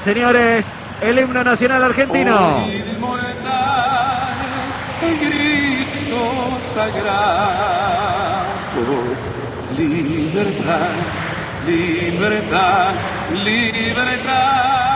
señores, el himno nacional argentino. Oíd, mortales, el grito sagrado. Libertad, libertad, libertad.